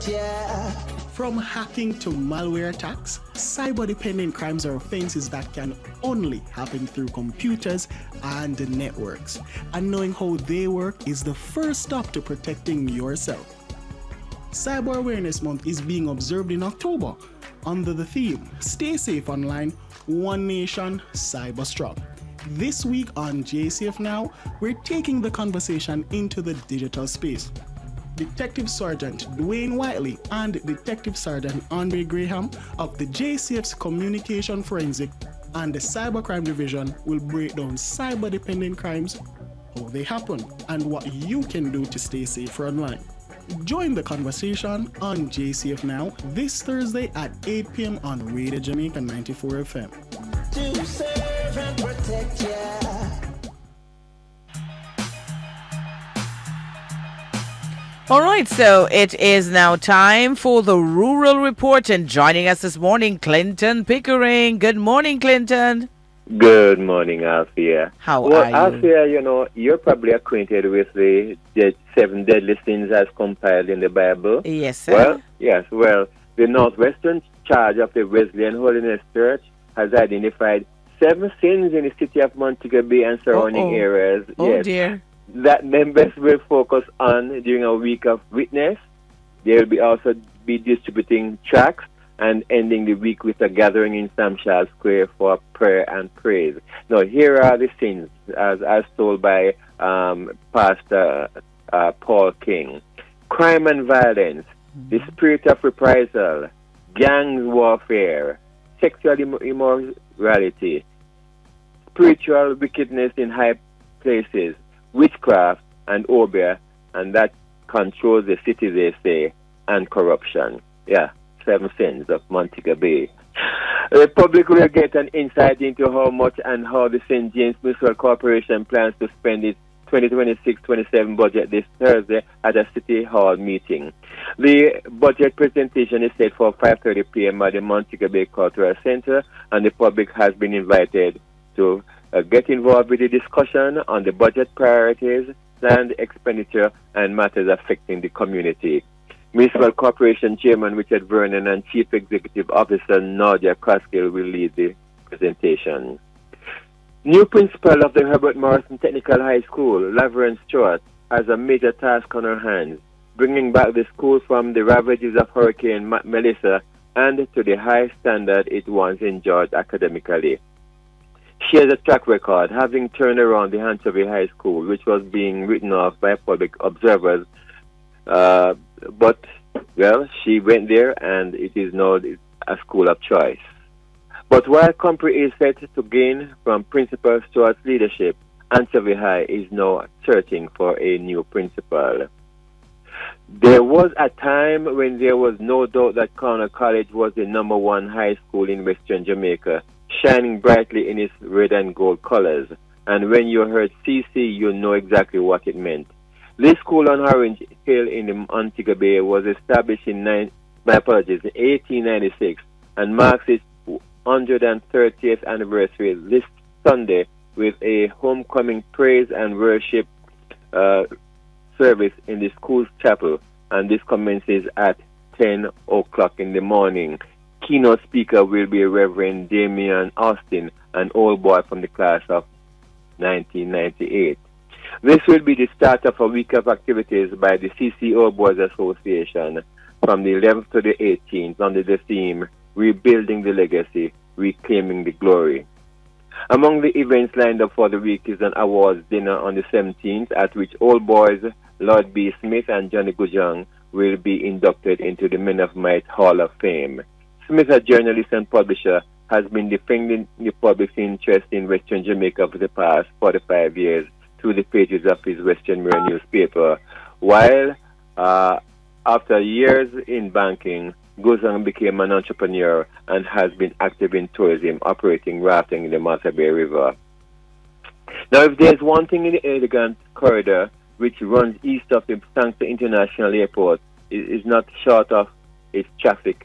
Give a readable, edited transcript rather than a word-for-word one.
Yeah. From hacking to malware attacks, cyber-dependent crimes are offenses that can only happen through computers and networks. And knowing how they work is the first step to protecting yourself. Cyber Awareness Month is being observed in October under the theme, Stay Safe Online, One Nation, Cyber Strong. This week on JCF Now, we're taking the conversation into the digital space. Detective Sergeant Dwayne Whiteley and Detective Sergeant Andre Graham of the JCF's Communication Forensic and the Cybercrime Division will break down cyber-dependent crimes, how they happen, and what you can do to stay safer online. Join the conversation on JCF Now this Thursday at 8 p.m. on Radio Jamaica 94 FM. To serve and protect ya. All right, so it is now time for the Rural Report, and joining us this morning, Clinton Pickering. Good morning, Clinton. Good morning, Althea. How are you? Althea, you're probably acquainted with the 7 deadly sins as compiled in the Bible. Yes, sir. Well, the Northwestern Charge of the Wesleyan Holiness Church has identified 7 sins in the city of Montego Bay and surrounding areas. Oh, dear. That members will focus on during a week of witness. They will also be distributing tracts and ending the week with a gathering in Sam Charles Square for prayer and praise. Now, here are the sins, as told by Pastor Paul King. Crime and violence, the spirit of reprisal, gang warfare, sexual immorality, spiritual wickedness in high places, witchcraft and obeah, and that controls the city, they say, and corruption. 7 sins of Montego Bay. The public will get an insight into how much and how the St. James Municipal Corporation plans to spend its 2026-27 budget this Thursday at a City Hall meeting. The budget presentation is set for 5:30 p.m. at the Montego Bay Cultural Center, and the public has been invited to get involved with the discussion on the budget priorities, planned expenditure, and matters affecting the community. Municipal Corporation Chairman Richard Vernon and Chief Executive Officer Nadia Croskill will lead the presentation. New principal of the Herbert Morrison Technical High School, Laverne Stewart, has a major task on her hands, bringing back the school from the ravages of Hurricane Melissa and to the high standard it once enjoyed academically. She has a track record, having turned around the Anchovy High School, which was being written off by public observers. But she went there, and it is now a school of choice. But while Compre is set to gain from Principal Stewart's leadership, Anchovy High is now searching for a new principal. There was a time when there was no doubt that Cornell College was the #1 high school in Western Jamaica, shining brightly in its red and gold colors. And when you heard CC, you know exactly what it meant. This school on Orange Hill in the Montego Bay was established in 1896 and marks its 130th anniversary this Sunday with a homecoming praise and worship service in the school's chapel, and this commences at 10 o'clock in the morning. Keynote speaker will be Reverend Damian Austin, an old boy from the class of 1998. This will be the start of a week of activities by the CCO Boys Association from the 11th to the 18th under the theme, Rebuilding the Legacy, Reclaiming the Glory. Among the events lined up for the week is an awards dinner on the 17th, at which Old Boys, Lord B. Smith and Johnny Gujang will be inducted into the Men of Might Hall of Fame. Smith, a journalist and publisher, has been defending the public's interest in Western Jamaica for the past 45 years through the pages of his Western Mirror newspaper. While after years in banking, Guzang became an entrepreneur and has been active in tourism, operating rafting in the Martha Bay River. Now, if there's one thing in the Elegant Corridor which runs east of the Sangster International Airport, it is not short of its traffic